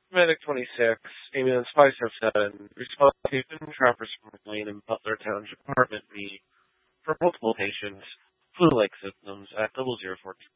Medic 26, ambulance 507, respond to Trappers from Lane and Butler Township Apartment B for multiple patients, flu-like symptoms at 0042.